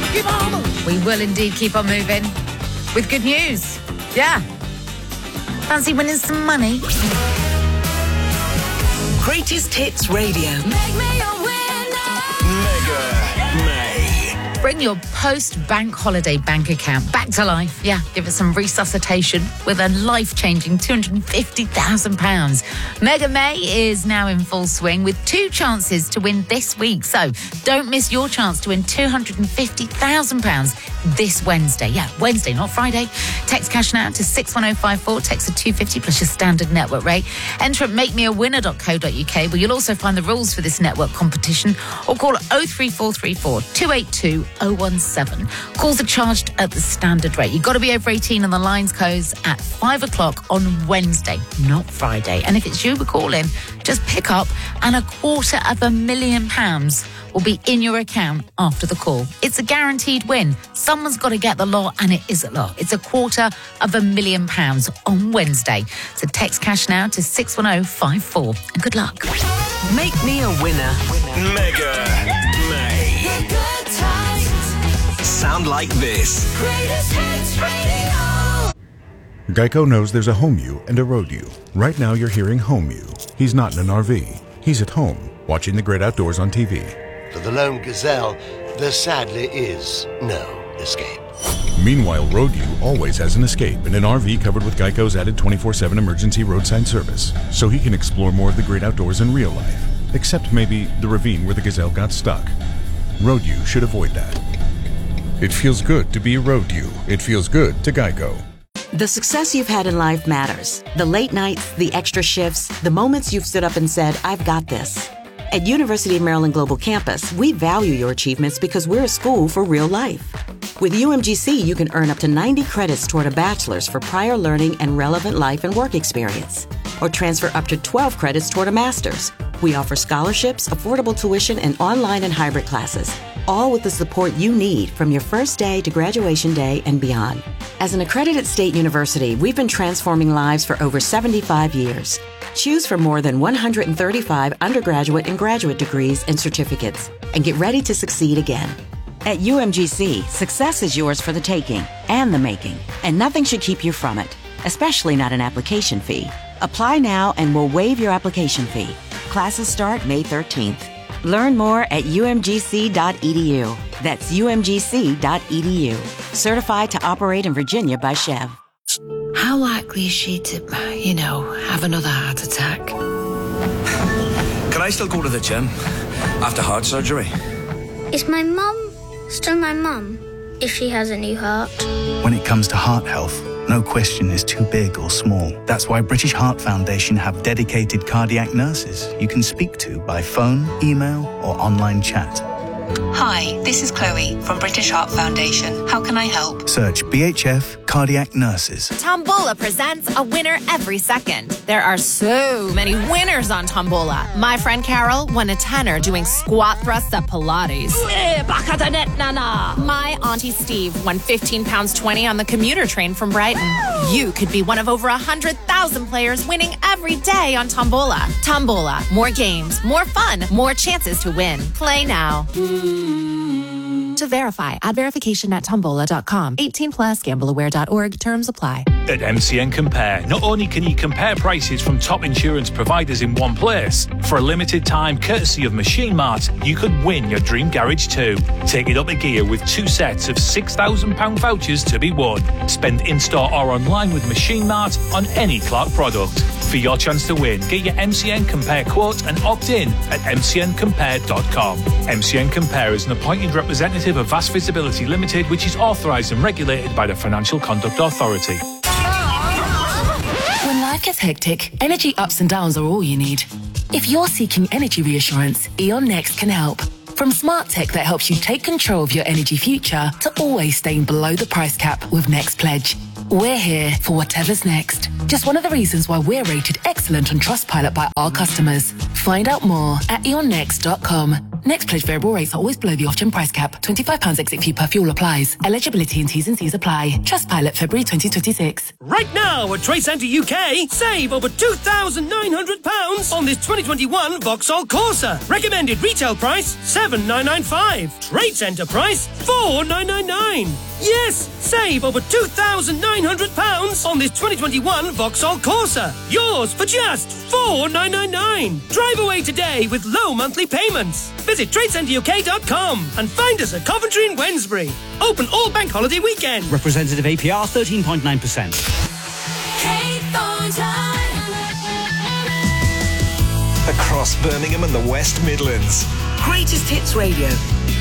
Keep on moving. We will indeed keep on moving with good news. Yeah. Fancy winning some money? Greatest Hits Radio. Make me a winner. Mega May. Bring your post-bank holiday bank account back to life. Yeah, give it some resuscitation with a life-changing £250,000. Mega May is now in full swing with 2 chances to win this week. So don't miss your chance to win £250,000 this Wednesday. Yeah, Wednesday, not Friday. Text cash now to 61054. Text to 250 plus your standard network rate. Enter at makemewawinner.co.uk, where you'll also find the rules for this network competition, or call 03434 282 017. Calls are charged at the standard rate. You've got to be over 18 and the lines close at 5 o'clock on Wednesday, not Friday. And if it's you we're calling, just pick up and £250,000 will be in your account after the call. It's a guaranteed win. Someone's got to get the lot, and it is a lot. It's £250,000 on Wednesday. So text cash now to 61054. And good luck. Make me a winner. Mega May. The good times. Sound like this. Greatest Hits Radio. Geico knows there's a home you and a road you. Right now you're hearing home you. He's not in an RV. He's at home, watching the great outdoors on TV. For the lone gazelle, there sadly is no escape. Meanwhile, road you always has an escape in an RV covered with Geico's added 24/7 emergency roadside service, so he can explore more of the great outdoors in real life, except maybe the ravine where the gazelle got stuck. Road you should avoid that. It feels good to be a road you. It feels good to Geico. The success you've had in life matters. The late nights, the extra shifts, the moments you've stood up and said, I've got this. At University of Maryland Global Campus, we value your achievements because we're a school for real life. With UMGC, you can earn up to 90 credits toward a bachelor's for prior learning and relevant life and work experience, or transfer up to 12 credits toward a master's. We offer scholarships, affordable tuition, and online and hybrid classes, all with the support you need from your first day to graduation day and beyond. As an accredited state university, we've been transforming lives for over 75 years. Choose from more than 135 undergraduate and graduate degrees and certificates, and get ready to succeed again. At UMGC, success is yours for the taking and the making, and nothing should keep you from it, especially not an application fee. Apply now and we'll waive your application fee. Classes start May 13th. Learn more at umgc.edu. That's umgc.edu. Certified to operate in Virginia by Chev. How likely is she to, have another heart attack? Can I still go to the gym after heart surgery? Is my mum still my mum if she has a new heart? When it comes to heart health, no question is too big or small. That's why British Heart Foundation have dedicated cardiac nurses you can speak to by phone, email, or online chat. Hi, this is Chloe from British Heart Foundation. How can I help? Search BHF Cardiac Nurses. Tombola presents a winner every second. There are so many winners on Tombola. My friend Carol won a tenner doing squat thrusts at Pilates. My auntie Steve won £15.20 on the commuter train from Brighton. You could be one of over 100,000 players winning every day on Tombola. Tombola, more games, more fun, more chances to win. Play now. To verify, add verification at tombola.com. 18 plus, gambleaware.org. Terms apply. At MCN Compare, not only can you compare prices from top insurance providers in one place, for a limited time, courtesy of Machine Mart, you could win your dream garage too. Take it up a gear with 2 sets of £6,000 vouchers to be won. Spend in-store or online with Machine Mart on any Clark product. For your chance to win, get your MCN Compare quote and opt in at mcncompare.com. MCN Compare is an appointed representative of Vast Visibility Limited, which is authorised and regulated by the Financial Conduct Authority. When life gets hectic, energy ups and downs are all you need. If you're seeking energy reassurance, E.ON Next can help. From smart tech that helps you take control of your energy future to always staying below the price cap with Next Pledge. We're here for whatever's next. Just one of the reasons why we're rated excellent on Trustpilot by our customers. Find out more at eonnext.com. Next pledge variable rates are always below the off-gem price cap. £25 exit fee per fuel applies. Eligibility and T's and C's apply. Trustpilot February 2026. Right now at Trade Centre UK, save over £2,900 on this 2021 Vauxhall Corsa. Recommended retail price $7,995. Trade Centre price $4,999. Yes, save over £2,900 on this 2021 Vauxhall Corsa. Yours for just $4,999. Drive away today with low monthly payments. Visit TradeCenterUK.com and find us at Coventry and Wednesbury. Open all bank holiday weekend. Representative APR 13.9%. Kate Thornton. Across Birmingham and the West Midlands. Greatest Hits Radio.